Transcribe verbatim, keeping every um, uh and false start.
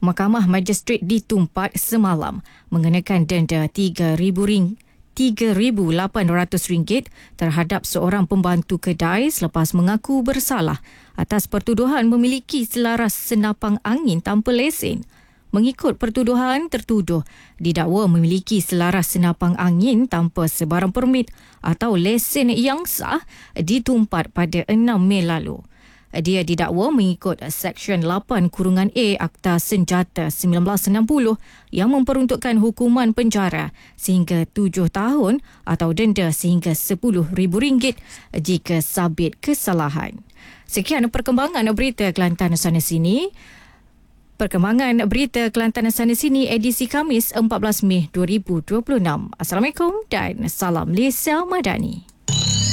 Mahkamah Magistrate di Tumpat semalam mengenakan denda tiga ribu ring tiga ribu lapan ratus ringgit terhadap seorang pembantu kedai selepas mengaku bersalah atas pertuduhan memiliki selaras senapang angin tanpa lesen. Mengikut pertuduhan, tertuduh didakwa memiliki selaras senapang angin tanpa sebarang permit atau lesen yang sah di Tumpat pada enam Mei lalu. Dia didakwa mengikut Seksyen lapan kurungan A Akta Senjata sembilan belas enam puluh yang memperuntukkan hukuman penjara sehingga tujuh tahun atau denda sehingga sepuluh ribu ringgit jika sabit kesalahan. Sekian perkembangan berita Kelantan sana sini. Perkembangan berita Kelantan sana sini edisi Khamis empat belas Mei dua ribu dua puluh enam. Assalamualaikum dan salam Malaysia Madani.